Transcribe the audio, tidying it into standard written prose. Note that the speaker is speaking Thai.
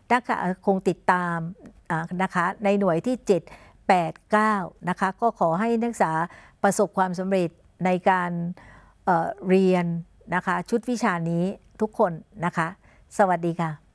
นะคะคงติดตามนะคะในหน่วยที่7 8 9นะคะก็ขอให้นักศึกษาประสบความสำเร็จในการเรียนนะคะชุดวิชานี้ทุกคนนะคะสวัสดีค่ะ